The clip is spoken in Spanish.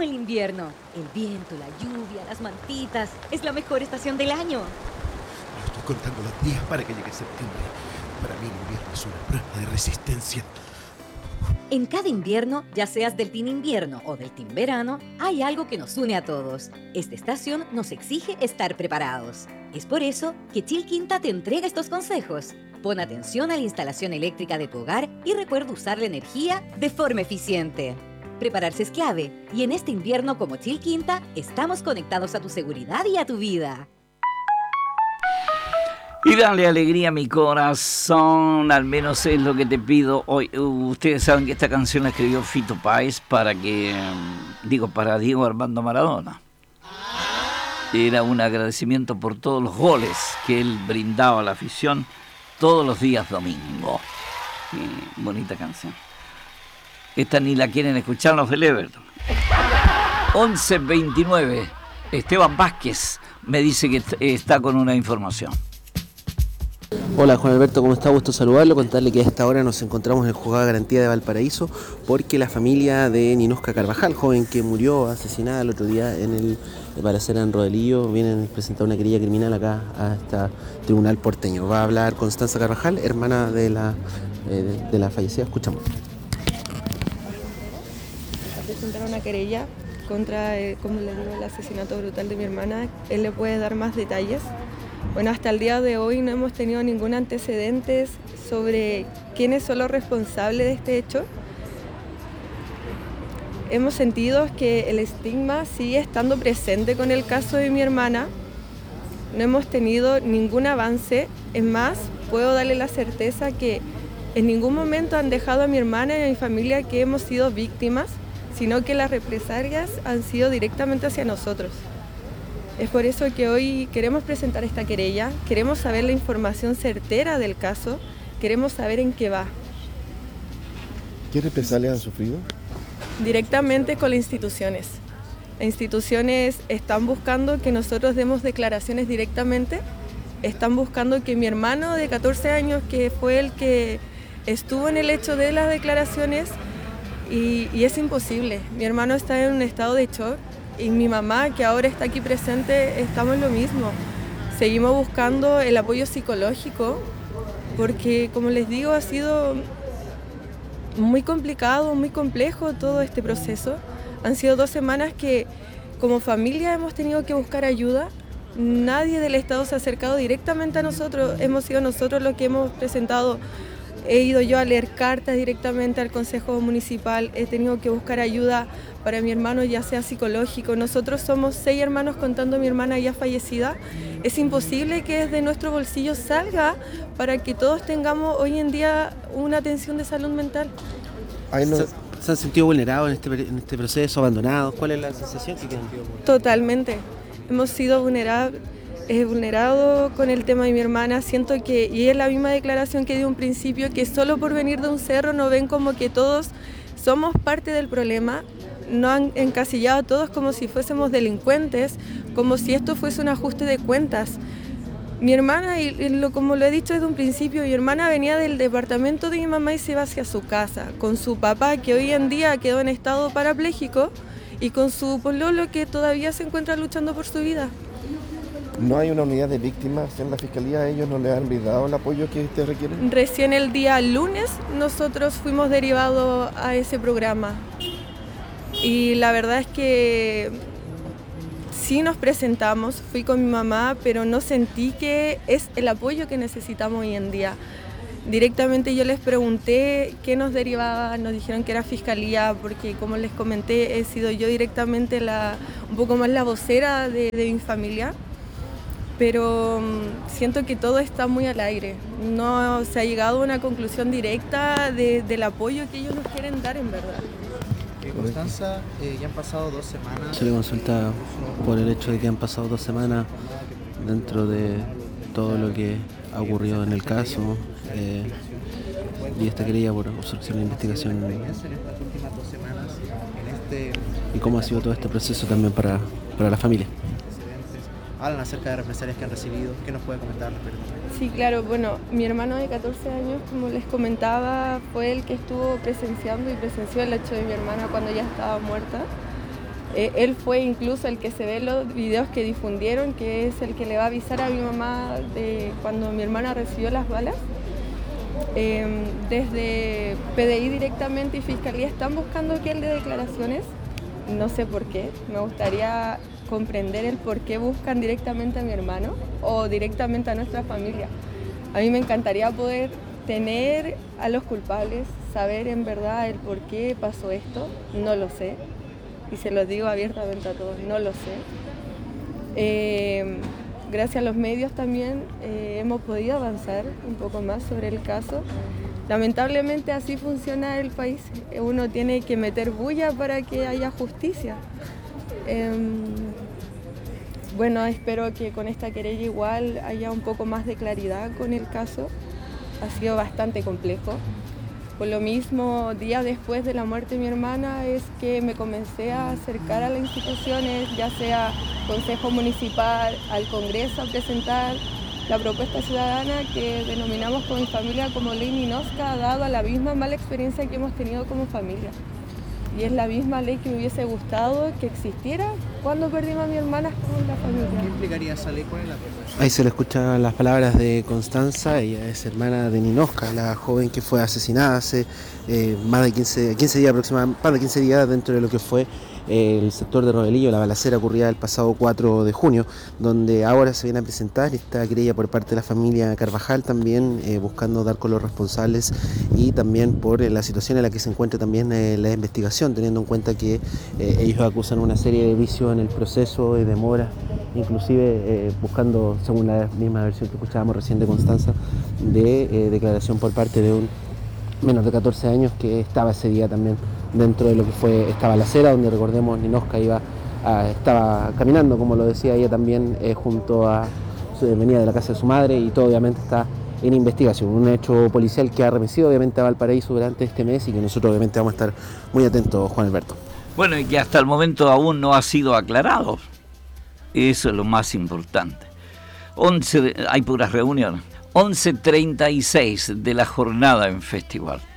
amo el invierno. El viento, la lluvia, las mantitas. Es la mejor estación del año. Yo estoy contando los días para que llegue septiembre. Para mí el invierno es una prueba de resistencia. En cada invierno, ya seas del team invierno o del team verano, hay algo que nos une a todos. Esta estación nos exige estar preparados. Es por eso que Chilquinta te entrega estos consejos. Pon atención a la instalación eléctrica de tu hogar y recuerda usar la energía de forma eficiente. Prepararse es clave y en este invierno como Chilquinta estamos conectados a tu seguridad y a tu vida. Y dale alegría a mi corazón, al menos es lo que te pido hoy. Ustedes saben que esta canción la escribió Fito Páez para Diego Armando Maradona. Era un agradecimiento por todos los goles que él brindaba a la afición todos los días domingo. Y bonita canción. Esta ni la quieren escuchar los del Everton. 11:29. Esteban Vázquez me dice que está con una información. Hola Juan Alberto, ¿cómo está? Gusto saludarlo, contarle que a esta hora nos encontramos en el Juzgado de Garantía de Valparaíso porque la familia de Ninosca Carvajal, joven que murió asesinada el otro día en el balacera en Rodelillo, vienen a presentar una querella criminal acá a este tribunal porteño. Va a hablar Constanza Carvajal, hermana de la fallecida. Escuchamos. A presentar una querella contra, como le digo, el asesinato brutal de mi hermana. Él le puede dar más detalles. Bueno, hasta el día de hoy no hemos tenido ningún antecedente sobre quiénes son los responsables de este hecho. Hemos sentido que el estigma sigue estando presente con el caso de mi hermana. No hemos tenido ningún avance. Es más, puedo darle la certeza que en ningún momento han dejado a mi hermana y a mi familia que hemos sido víctimas, sino que las represalias han sido directamente hacia nosotros. Es por eso que hoy queremos presentar esta querella, queremos saber la información certera del caso, queremos saber en qué va. ¿Qué represalias han sufrido? Directamente con las instituciones. Las instituciones están buscando que nosotros demos declaraciones directamente, están buscando que mi hermano de 14 años, que fue el que estuvo en el hecho de las declaraciones, y es imposible. Mi hermano está en un estado de shock. Y mi mamá, que ahora está aquí presente, estamos en lo mismo. Seguimos buscando el apoyo psicológico porque, como les digo, ha sido muy complicado, muy complejo todo este proceso. Han sido 2 semanas que como familia hemos tenido que buscar ayuda. Nadie del Estado se ha acercado directamente a nosotros. Hemos sido nosotros los que hemos presentado. He ido yo a leer cartas directamente al Consejo Municipal. He tenido que buscar ayuda para mi hermano, ya sea psicológico. Nosotros somos 6 hermanos contando a mi hermana ya fallecida. Es imposible que desde nuestro bolsillo salga para que todos tengamos hoy en día una atención de salud mental. ¿Se han sentido vulnerados en este proceso, abandonados? ¿Cuál es la sensación que tienen? Totalmente. Hemos sido vulnerados con el tema de mi hermana. Siento que, y es la misma declaración que di un principio, que solo por venir de un cerro nos ven como que todos somos parte del problema. No han encasillado a todos como si fuésemos delincuentes, como si esto fuese un ajuste de cuentas. Mi hermana, como lo he dicho desde un principio, mi hermana venía del departamento de mi mamá y se iba hacia su casa, con su papá, que hoy en día quedó en estado parapléjico, y con su pololo, que todavía se encuentra luchando por su vida. ¿No hay una unidad de víctimas en la Fiscalía? ¿Ellos no les han brindado el apoyo que ustedes requieren? Recién el día lunes nosotros fuimos derivados a ese programa. Y la verdad es que sí nos presentamos, fui con mi mamá, pero no sentí que es el apoyo que necesitamos hoy en día. Directamente yo les pregunté qué nos derivaba, nos dijeron que era Fiscalía, porque como les comenté, he sido yo directamente un poco más la vocera de mi familia. Pero siento que todo está muy al aire. No se ha llegado a una conclusión directa del apoyo que ellos nos quieren dar, en verdad. Constanza, ya han pasado 2 semanas. Se le consulta por el hecho de que han pasado 2 semanas dentro de todo lo que ha ocurrido en el caso y esta querella por obstrucción de investigación. ¿Y cómo ha sido todo este proceso también para la familia? Hablan acerca de represalias que han recibido. ¿Qué nos puede comentar al respecto? Sí, claro. Bueno, mi hermano de 14 años, como les comentaba, fue el que estuvo presenció el hecho de mi hermana cuando ya estaba muerta. Él fue incluso el que se ve los videos que difundieron, que es el que le va a avisar a mi mamá de cuando mi hermana recibió las balas. Desde PDI directamente y Fiscalía están buscando que él dé declaraciones. No sé por qué. Me gustaría comprender el por qué buscan directamente a mi hermano o directamente a nuestra familia. A mí me encantaría poder tener a los culpables, saber en verdad el por qué pasó esto. No lo sé. Y se los digo abiertamente a todos, no lo sé. Gracias a los medios también hemos podido avanzar un poco más sobre el caso. Lamentablemente así funciona el país. Uno tiene que meter bulla para que haya justicia. Bueno, espero que con esta querella igual haya un poco más de claridad con el caso. Ha sido bastante complejo. Por lo mismo, días después de la muerte de mi hermana es que me comencé a acercar a las instituciones, ya sea Consejo Municipal, al Congreso, a presentar la propuesta ciudadana que denominamos con mi familia como Ley Ninosca, dado a la misma mala experiencia que hemos tenido como familia. Y es la misma ley que me hubiese gustado que existiera cuando perdimos a mi hermana con la familia. ¿Qué implicaría esa ley? ¿Cuál es la propuesta? Ahí se le escuchan las palabras de Constanza. Ella es hermana de Ninosca, la joven que fue asesinada hace más de 15 días aproximadamente, más de 15 días dentro de lo que fue el sector de Rodelillo. La balacera ocurría el pasado 4 de junio, donde ahora se viene a presentar esta querella por parte de la familia Carvajal, también buscando dar con los responsables y también por la situación en la que se encuentra también la investigación, teniendo en cuenta que ellos acusan una serie de vicios en el proceso y demoras, inclusive buscando, según la misma versión que escuchábamos recién de Constanza, de declaración por parte de un menor de 14 años que estaba ese día también dentro de lo que fue esta balacera, donde recordemos Ninosca estaba caminando, como lo decía ella también, venía de la casa de su madre, y todo obviamente está en investigación. Un hecho policial que ha remecido obviamente a Valparaíso durante este mes y que nosotros obviamente vamos a estar muy atentos, Juan Alberto. Bueno, y que hasta el momento aún no ha sido aclarado. Eso es lo más importante. Hay puras reuniones. 11:36 de la jornada en Festival.